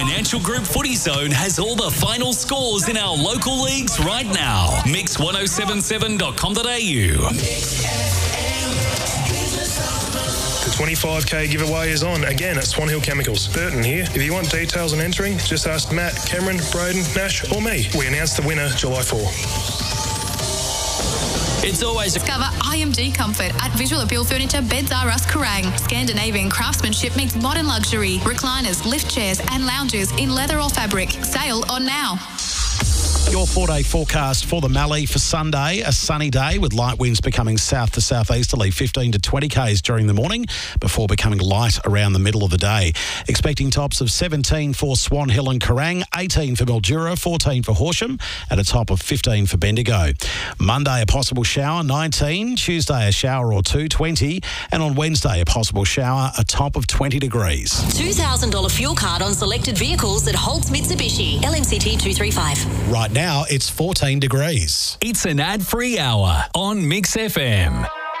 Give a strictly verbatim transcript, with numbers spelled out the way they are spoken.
Financial Group Footy Zone has all the final scores in our local leagues right now. mix ten seventy-seven dot com dot a u. The twenty-five K giveaway is on again at Swan Hill Chemicals. Burton here. If you want details on entering, just ask Matt, Cameron, Braden, Nash or me. We announce the winner July fourth. It's always a... Discover I M G Comfort at Visual Appeal Furniture, Beds R Us, Kerrang. Scandinavian craftsmanship meets modern luxury. Recliners, lift chairs and lounges in leather or fabric. Sale on now. Your four-day forecast for the Mallee for Sunday, a sunny day with light winds becoming south to southeasterly, fifteen to twenty kays during the morning before becoming light around the middle of the day. Expecting tops of seventeen for Swan Hill and Kerrang, eighteen for Mildura, fourteen for Horsham, and a top of fifteen for Bendigo. Monday, a possible shower, nineteen. Tuesday, a shower or two, twenty. And on Wednesday, a possible shower, a top of twenty degrees. two thousand dollars fuel card on selected vehicles at Holtz Mitsubishi. L M C T two three five. Right now, it's fourteen degrees. It's an ad-free hour on Mix F M.